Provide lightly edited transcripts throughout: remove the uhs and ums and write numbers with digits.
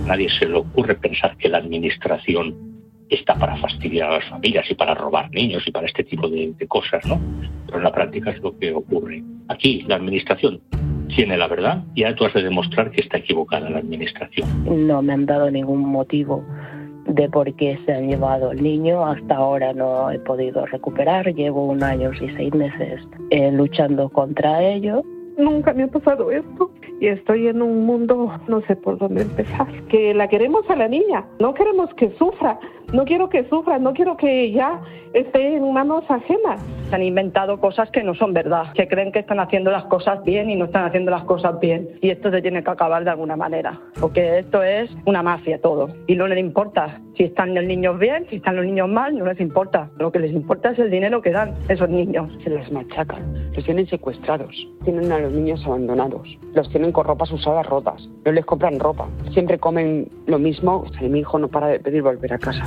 A nadie se le ocurre pensar que la administración está para fastidiar a las familias y para robar niños y para este tipo de cosas, ¿no? Pero en la práctica es lo que ocurre. Aquí la administración tiene la verdad y ahora tú has de demostrar que está equivocada la administración. No me han dado ningún motivo de por qué se han llevado el niño. Hasta ahora no he podido recuperar. Llevo 1 año y 6 meses luchando contra ello. Nunca me ha pasado esto y estoy en un mundo, no sé por dónde empezar. Que la queremos a la niña, no queremos que sufra, no quiero que sufra, no quiero que ya esté en manos ajenas. Se han inventado cosas que no son verdad, que creen que están haciendo las cosas bien y no están haciendo las cosas bien. Y esto se tiene que acabar de alguna manera, porque esto es una mafia todo. Y no les importa si están los niños bien, si están los niños mal, no les importa. Lo que les importa es el dinero que dan esos niños. Se les machacan, los tienen secuestrados, tienen a los niños abandonados, los tienen con ropas usadas rotas, no les compran ropa, siempre comen lo mismo. O sea, mi hijo no para de pedir volver a casa.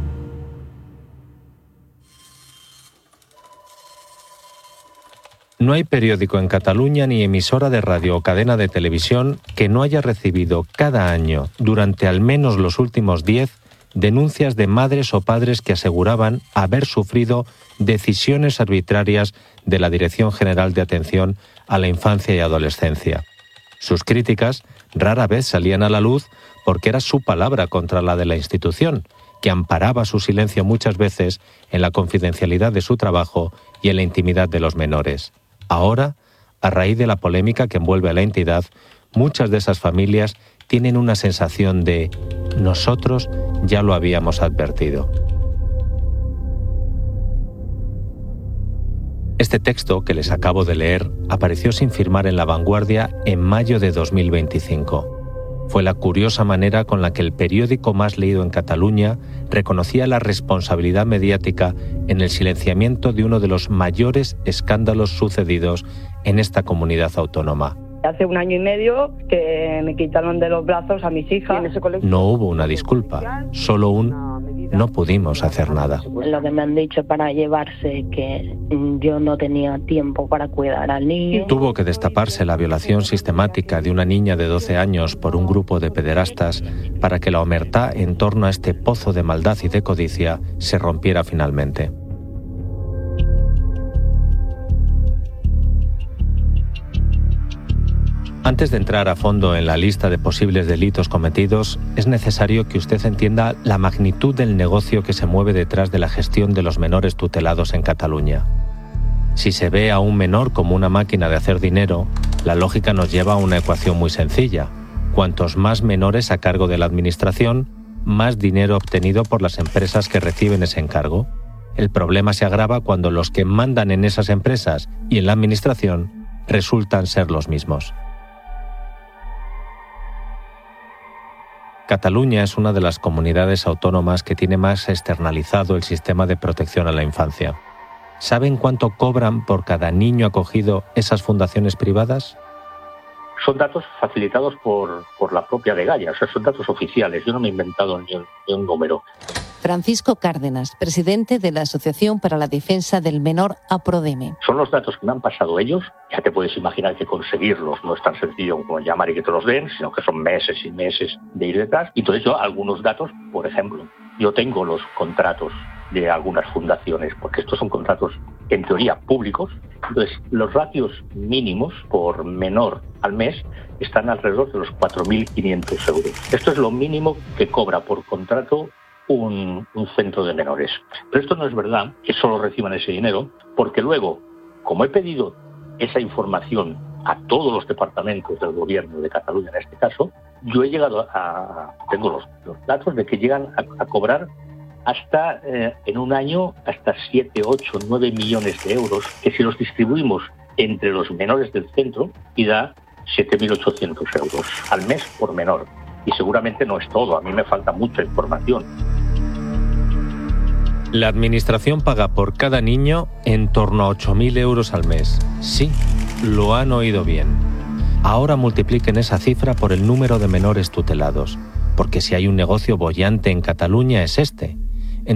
No hay periódico en Cataluña ni emisora de radio o cadena de televisión que no haya recibido cada año, durante al menos los últimos 10, denuncias de madres o padres que aseguraban haber sufrido decisiones arbitrarias de la Dirección General de Atención a la Infancia y Adolescencia. Sus críticas rara vez salían a la luz porque era su palabra contra la de la institución, que amparaba su silencio muchas veces en la confidencialidad de su trabajo y en la intimidad de los menores. Ahora, a raíz de la polémica que envuelve a la entidad, muchas de esas familias tienen una sensación de «nosotros ya lo habíamos advertido». Este texto que les acabo de leer apareció sin firmar en La Vanguardia en mayo de 2025. Fue la curiosa manera con la que el periódico más leído en Cataluña reconocía la responsabilidad mediática en el silenciamiento de uno de los mayores escándalos sucedidos en esta comunidad autónoma. Hace 1 año y medio que me quitaron de los brazos a mis hijas. No hubo una disculpa, solo un no pudimos hacer nada. Lo que me han dicho para llevarse, que yo no tenía tiempo para cuidar al niño. Tuvo que destaparse la violación sistemática de una niña de 12 años por un grupo de pederastas para que la omertá en torno a este pozo de maldad y de codicia se rompiera finalmente. Antes de entrar a fondo en la lista de posibles delitos cometidos, es necesario que usted entienda la magnitud del negocio que se mueve detrás de la gestión de los menores tutelados en Cataluña. Si se ve a un menor como una máquina de hacer dinero, la lógica nos lleva a una ecuación muy sencilla. Cuantos más menores a cargo de la administración, más dinero obtenido por las empresas que reciben ese encargo. El problema se agrava cuando los que mandan en esas empresas y en la administración resultan ser los mismos. Cataluña es una de las comunidades autónomas que tiene más externalizado el sistema de protección a la infancia. ¿Saben cuánto cobran por cada niño acogido esas fundaciones privadas? Son datos facilitados por la propia Dgaia, o sea, son datos oficiales. Yo no me he inventado ni un número. Francisco Cárdenas, presidente de la Asociación para la Defensa del Menor APRODEME. Son los datos que me han pasado ellos. Ya te puedes imaginar que conseguirlos no es tan sencillo como llamar y que te los den, sino que son meses y meses de ir detrás. Y entonces yo, algunos datos, por ejemplo, yo tengo los contratos de algunas fundaciones, porque estos son contratos en teoría públicos. Entonces, los ratios mínimos por menor al mes están alrededor de los 4.500 euros. Esto es lo mínimo que cobra por contrato un centro de menores. Pero esto no es verdad que solo reciban ese dinero, porque luego, como he pedido esa información a todos los departamentos del gobierno de Cataluña en este caso, yo he llegado tengo los datos de que llegan a cobrar hasta, en un año, hasta 7, 8, 9 millones de euros, que si los distribuimos entre los menores del centro, y da 7.800 euros al mes por menor. Y seguramente no es todo, a mí me falta mucha información. La administración paga por cada niño en torno a 8.000 euros al mes. Sí, lo han oído bien. Ahora multipliquen esa cifra por el número de menores tutelados, porque si hay un negocio boyante en Cataluña es este,